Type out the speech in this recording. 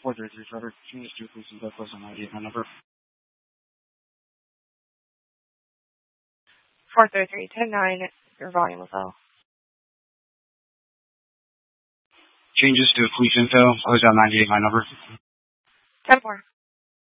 433 Trevor, change to police and close on 98 my number. 433, 10-9, your volume was low. Changes to police info, close on 98 my number. 10-4.